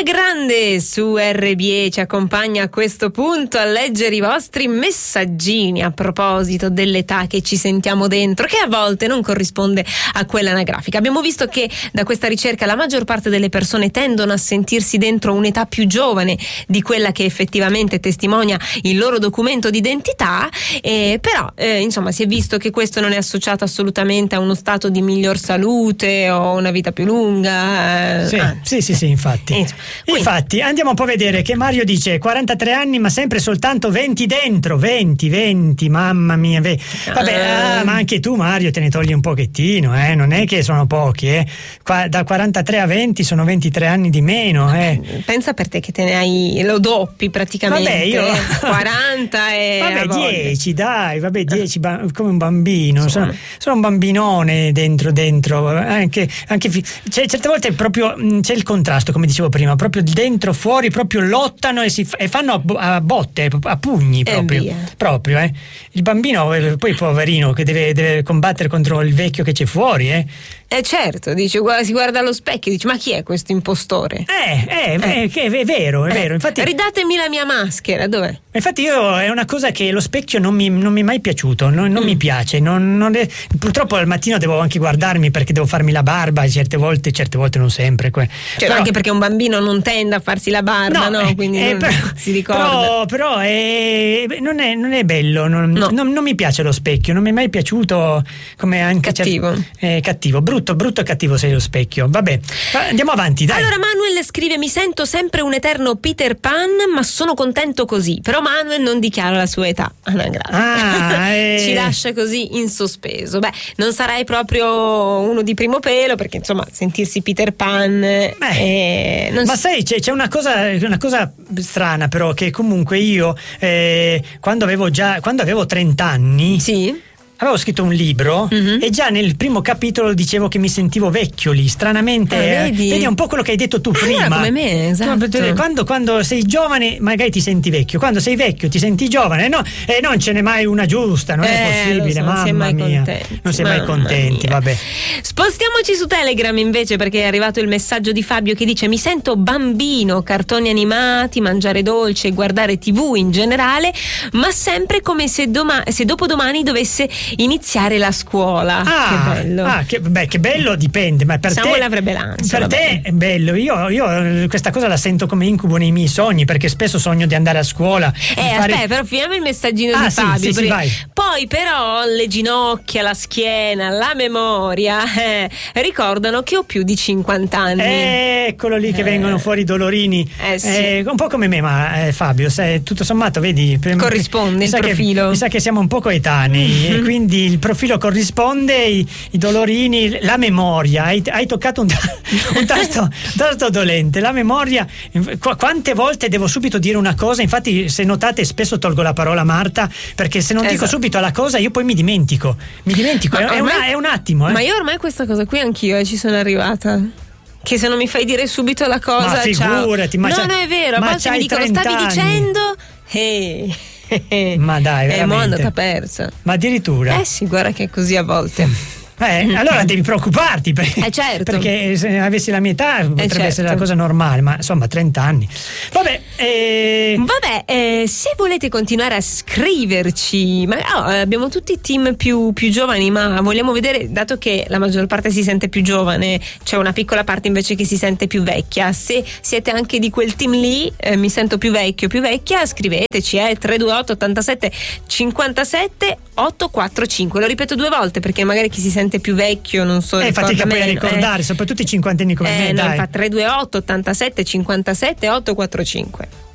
Grande su RBE ci accompagna a questo punto a leggere i vostri messaggini a proposito dell'età che ci sentiamo dentro, che a volte non corrisponde a quella anagrafica. Abbiamo visto che da questa ricerca la maggior parte delle persone tendono a sentirsi dentro un'età più giovane di quella che effettivamente testimonia il loro documento d'identità, però insomma si è visto che questo non è associato assolutamente a uno stato di miglior salute o una vita più lunga. Sì, infatti. Infatti andiamo un po' a vedere che Mario dice 43 anni ma sempre soltanto 20 dentro, 20, mamma mia. Vabbè, ma anche tu Mario te ne togli un pochettino, non è che sono pochi, da 43 a 20 sono 23 anni di meno. Pensa per te che te ne hai lo doppi praticamente. Vabbè, io 40 e vabbè 10, dai, 10 come un bambino, sono un bambinone dentro, anche certe volte proprio c'è il contrasto, come dicevo prima, proprio dentro fuori proprio lottano e fanno a botte, a pugni proprio. Il bambino poi poverino che deve combattere contro il vecchio che c'è fuori. Certo, dice, si guarda allo specchio e dice ma chi è questo impostore? Che è vero. Infatti, ridatemi la mia maschera, dov'è? Infatti io è una cosa che lo specchio non mi è mai piaciuto, non mi piace, purtroppo al mattino devo anche guardarmi perché devo farmi la barba certe volte non sempre. Però, anche perché un bambino non tende a farsi la barba, no? Quindi si ricorda. Però non è bello, non mi piace lo specchio, non mi è mai piaciuto, come anche cattivo. Cattivo, brutto e cattivo sei lo specchio. Vabbè, andiamo avanti, dai. Allora Manuel scrive: mi sento sempre un eterno Peter Pan, ma sono contento così. Però Manuel non dichiara la sua età anagrafica. Ci lascia così in sospeso. Non sarai proprio uno di primo pelo, perché insomma sentirsi Peter Pan ma sai, c'è una cosa strana, però, che comunque io quando avevo 30 anni avevo scritto un libro e già nel primo capitolo dicevo che mi sentivo vecchio lì, stranamente. Vedi un po' quello che hai detto tu prima. Come me, esatto. Quando sei giovane magari ti senti vecchio, quando sei vecchio ti senti giovane, e non ce n'è mai una giusta, non è possibile, mamma mia. Non sei mai contenti, vabbè. Spostiamoci su Telegram invece, perché è arrivato il messaggio di Fabio che dice: mi sento bambino, cartoni animati, mangiare dolce e guardare TV in generale, ma sempre come se dopodomani dovesse iniziare la scuola. Che bello. Che bello, dipende, ma per Samuel te avrebbe l'ansia. Per te è bello. Io questa cosa la sento come incubo nei miei sogni, perché spesso sogno di andare a scuola. Aspetta, però finiamo il messaggino di Fabio. Sì, vai. Poi però le ginocchia, la schiena, la memoria ricordano che ho più di 50 anni. Eccolo lì che vengono fuori i dolorini. Un po' come me, ma Fabio, tutto sommato, vedi, corrisponde il profilo. Mi sa che siamo un po' coetanei, e quindi il profilo corrisponde, i dolorini, la memoria. Hai toccato un tasto dolente. La memoria, quante volte devo subito dire una cosa, infatti se notate spesso tolgo la parola Marta, perché se non dico subito la cosa io poi mi dimentico. È un attimo. Ma io ormai questa cosa qui anch'io ci sono arrivata. Che se non mi fai dire subito la cosa, ma figurati, no, è vero, a volte mi dicono stavi dicendo ma dai, veramente. Mo' è andata persa. Ma addirittura? Sì, guarda che è così a volte. Allora devi preoccuparti certo. perché se avessi la mia età potrebbe essere la cosa normale, ma insomma 30 anni. Se volete continuare a scriverci, abbiamo tutti team più giovani, ma vogliamo vedere, dato che la maggior parte si sente più giovane, c'è una piccola parte invece che si sente più vecchia. Se siete anche di quel team lì, mi sento più vecchio, più vecchia, scriveteci 328 87 57 845. Lo ripeto 2 volte perché magari chi si sente più vecchio non so, fatica poi a ricordare, soprattutto i cinquantenni come me, dai. Fa 328 87 57 845.